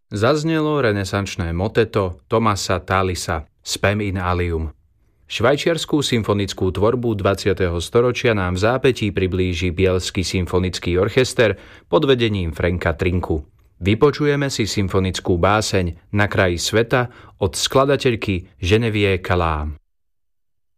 Zaznelo renesančné moteto Thomasa Thalisa Spem in alium. Švajčiarsku symfonickú tvorbu 20. storočia nám v zápätí priblíži Bielsky symfonický orchester pod vedením Franka Trinku. Vypočujeme si symfonickú báseň Na kraji sveta od skladateľky Genevieve Calame.